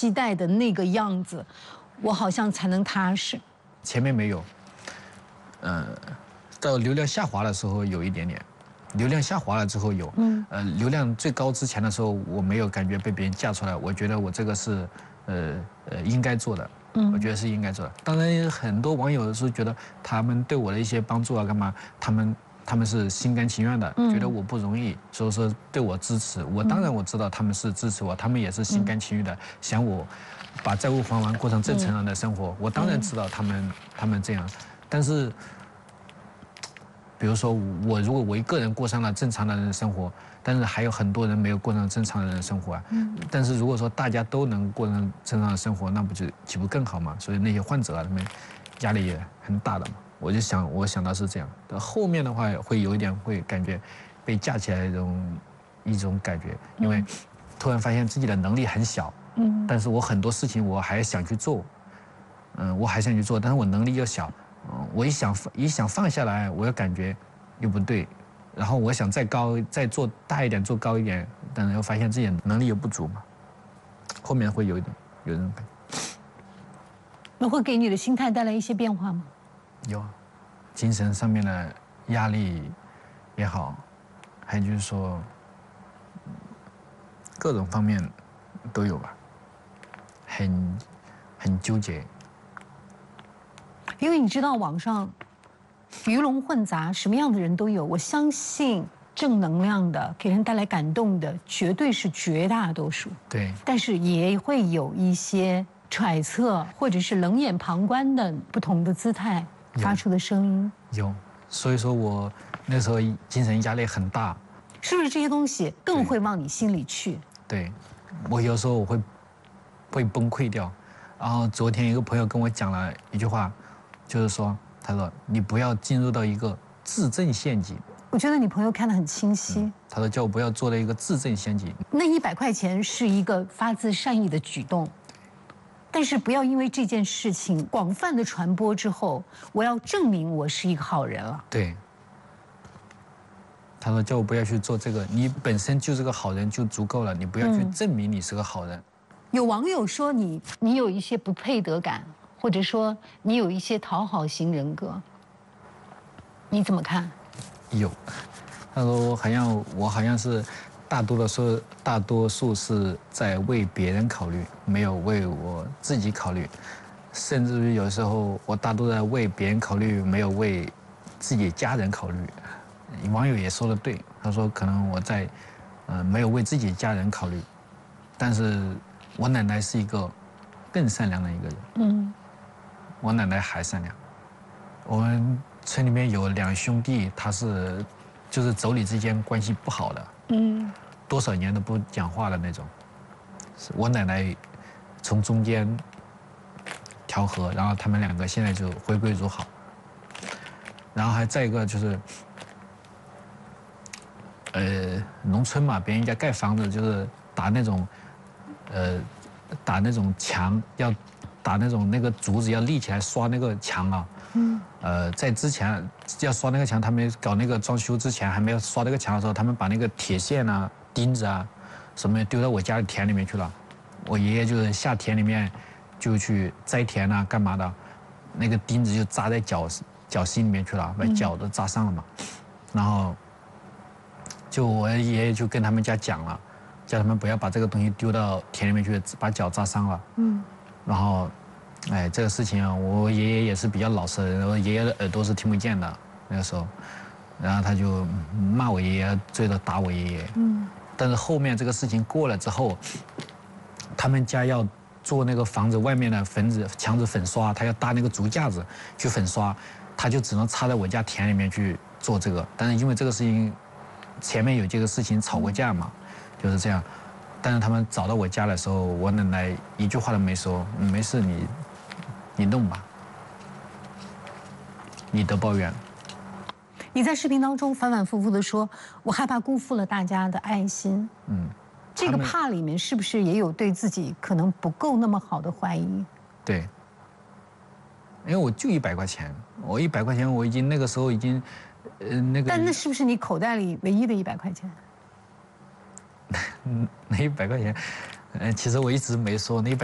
期待的那个样子，我好像才能踏实。 前面没有，到流量下滑的时候有一点点，流量下滑了之后有，流量最高之前的时候我没有感觉被别人架出来，我觉得我这个是应该做的。我觉得是应该做的。当然，很多网友是觉得他们对我的一些帮助啊，干嘛，他们是心甘情愿的，觉得我不容易，所以说对我支持。我当然我知道他们是支持我，他们也是心甘情愿的，想我把债务还完，过上正常人的生活。我当然知道他们这样，但是，比如说如果我一个人过上了正常的人的生活。但是还有很多人没有过上正常人的生活啊。但是如果说大家都能过上正常的生活，那不就岂不更好吗？所以那些患者啊，他们压力也很大的嘛。我想到是这样。后面的话会有一点会感觉被架起来一种感觉，因为突然发现自己的能力很小，但是我很多事情我还想去做，我还想去做，但是我能力又小，我一想放下来，我又感觉又不对。然后我想再做大一点，做高一点，但是又发现自己能力又不足嘛，后面会有这种感觉。 那会给你的心态带来一些变化吗？ 有，精神上面的压力也好，还有就是说各种方面都有吧，很纠结。 因为你知道网上鱼龙混杂，什么样的人都有。我相信正能量的、给人带来感动的，绝对是绝大多数。 对。 但是也会有一些揣测或者是冷眼旁观的不同的姿态发出的声音。 有，所以说我那时候精神压力很大。 是不是这些东西更会往你心里去？ 对，我有时候我会崩溃掉。然后昨天一个朋友跟我讲了一句话，就是说。他说：“你不要进入到一个自证陷阱。” 我觉得你朋友看得很清晰。 他说：“叫我不要做了一个自证陷阱。” 那100块钱是一个发自善意的举动，但是不要因为这件事情广泛的传播之后，我要证明我是一个好人了。 对。他说：“叫我不要去做这个，你本身就是个好人就足够了，你不要去证明你是个好人。” 有网友说你有一些不配得感。或者说你有一些讨好型人格，你怎么看？ 有，他说我好像是大多数是在为别人考虑，没有为我自己考虑，甚至于有时候我大多在为别人考虑，没有为自己家人考虑。网友也说的对，他说可能我在没有为自己家人考虑，但是我奶奶是一个更善良的一个人。我奶奶还善良。我们村里面有2兄弟，他是就是妯娌之间关系不好的，多少年都不讲话的那种。我奶奶从中间调和，然后他们2个现在就回归如好。然后还再一个就是，农村嘛，别人家盖房子就是打那种墙要。打那个竹子要立起来刷那个墙啊，在之前要刷那个墙，他们搞那个装修之前还没有刷那个墙的时候，他们把那个铁线啊、钉子啊什么丢到我家的田里面去了。我爷爷就是下田里面就去摘田啊，干嘛的，那个钉子就扎在脚心里面去了，把脚都扎伤了嘛。然后就我爷爷就跟他们家讲了，叫他们不要把这个东西丢到田里面去，把脚扎伤了。然后，这个事情啊，我爷爷也是比较老实的人，我爷爷的耳朵是听不见的那个时候，然后他就骂我爷爷，最多打我爷爷。但是后面这个事情过了之后，他们家要做那个房子外面的墙纸粉刷，他要搭那个竹架子去粉刷，他就只能插在我家田里面去做这个。但是因为这个事情前面有这个事情吵过架嘛，就是这样。但是他们找到我家的时候，我奶奶一句话都没说，没事，你弄吧，你得抱怨。 你在视频当中反反复复的说，我害怕辜负了大家的爱心。这个怕里面是不是也有对自己可能不够那么好的怀疑？ 对，因为我就100块钱，我100块钱我已经那个时候已经，那个。 但那是不是你口袋里唯一的100块钱？ 那100块钱，其实我一直没说那100。